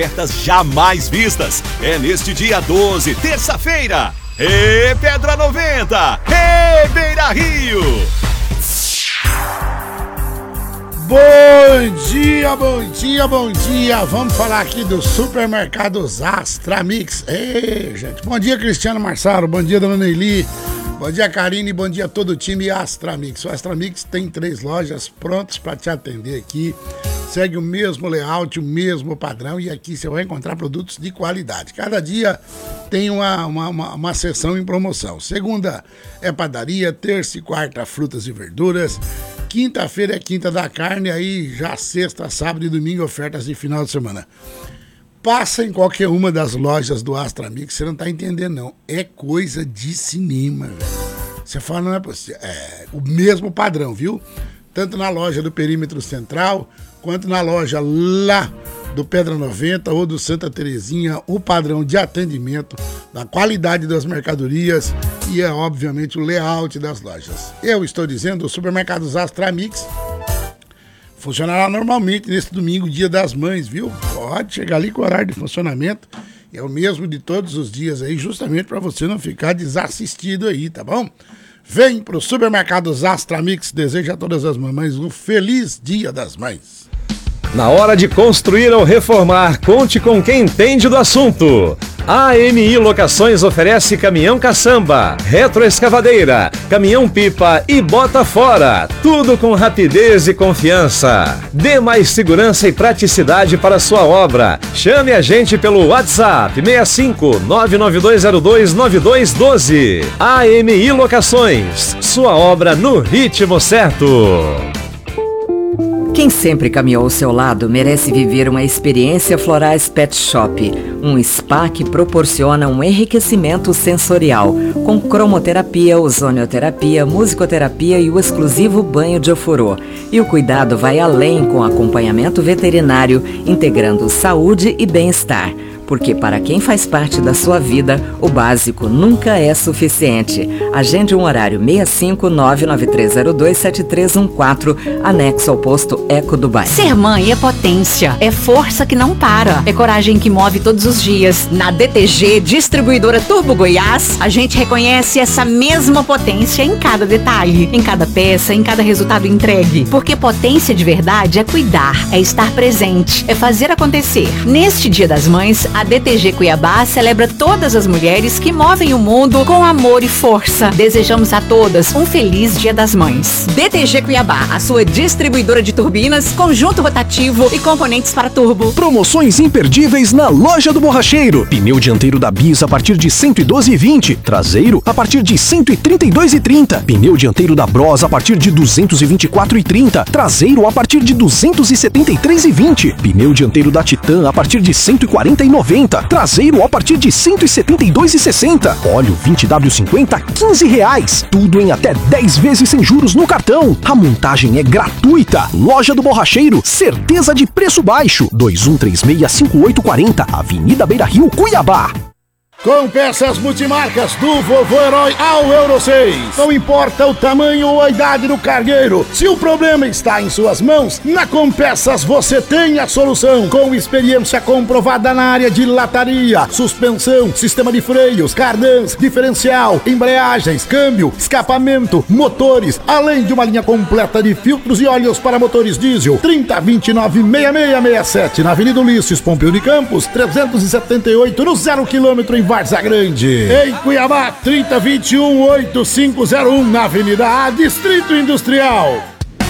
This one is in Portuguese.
Ofertas jamais vistas. É neste dia 12, terça-feira. Ê, Pedra 90! Ê, Beira Rio! Bom dia, bom dia, bom dia. Vamos falar aqui dos supermercados Astra Mix. Ei, gente. Bom dia, Cristiano Marçaro. Bom dia, dona Neili. Bom dia, Karine. Bom dia a todo o time Astra Mix. O Astra Mix tem 3 lojas prontas para te atender aqui. Segue o mesmo layout, o mesmo padrão, e aqui você vai encontrar produtos de qualidade. Cada dia tem uma seção em promoção. Segunda é padaria, terça e quarta frutas e verduras, quinta-feira é quinta da carne, aí já sexta, sábado e domingo ofertas de final de semana. Passa em qualquer uma das lojas do Astra Mix, você não tá entendendo não, é coisa de cinema, velho. Você fala, não é possível, é o mesmo padrão, viu? Tanto na loja do Perímetro Central, quanto na loja lá do Pedra 90 ou do Santa Terezinha, o padrão de atendimento, da qualidade das mercadorias e, obviamente, o layout das lojas. Eu estou dizendo, os supermercados Astra Mix funcionará normalmente nesse domingo, dia das mães, viu? Pode chegar ali com o horário de funcionamento, é o mesmo de todos os dias aí, justamente para você não ficar desassistido aí, tá bom? Vem para os supermercados Astra Mix, deseja a todas as mamães um feliz Dia das Mães. Na hora de construir ou reformar, conte com quem entende do assunto. A AMI Locações oferece caminhão caçamba, retroescavadeira, caminhão pipa e bota fora. Tudo com rapidez e confiança. Dê mais segurança e praticidade para sua obra. Chame a gente pelo WhatsApp 65 99202 9212. AMI Locações, sua obra no ritmo certo. Quem sempre caminhou ao seu lado merece viver uma experiência Florais Pet Shop, um spa que proporciona um enriquecimento sensorial, com cromoterapia, ozonioterapia, musicoterapia e o exclusivo banho de ofurô. E o cuidado vai além com acompanhamento veterinário, integrando saúde e bem-estar. Porque para quem faz parte da sua vida, o básico nunca é suficiente. Agende um horário 65993027314, anexo ao posto Eco Dubai. Ser mãe é potência, é força que não para, é coragem que move todos os dias. Na DTG, distribuidora Turbo Goiás, a gente reconhece essa mesma potência em cada detalhe, em cada peça, em cada resultado entregue. Porque potência de verdade é cuidar, é estar presente, é fazer acontecer. Neste Dia das Mães, a DTG Cuiabá celebra todas as mulheres que movem o mundo com amor e força. Desejamos a todas um feliz Dia das Mães. DTG Cuiabá, a sua distribuidora de turbinas, conjunto rotativo e componentes para turbo. Promoções imperdíveis na Loja do Borracheiro. Pneu dianteiro da Bis a partir de R$ 112,20. Traseiro a partir de R$ 132,30. Pneu dianteiro da Bros a partir de R$ 224,30. Traseiro a partir de R$ 273,20. Pneu dianteiro da Titan a partir de R$ 140,90. Traseiro a partir de R$ 172,60. Óleo 20W50 R$ 15. Tudo em até 10 vezes sem juros no cartão. A montagem é gratuita. Loja do Borracheiro, certeza de preço baixo. 21365840, Avenida Beira Rio, Cuiabá. Com peças multimarcas do Vovô Herói ao Euro 6. Não importa o tamanho ou a idade do cargueiro, se o problema está em suas mãos, na Compeças você tem a solução. Com experiência comprovada na área de lataria, suspensão, sistema de freios, cardãs, diferencial, embreagens, câmbio, escapamento, motores, além de uma linha completa de filtros e óleos para motores diesel. 3029-6667 na Avenida Ulisses Pompeu de Campos, 378 no 0 km em Várzea Grande. Em Cuiabá, 3021-8501 na Avenida A, Distrito Industrial.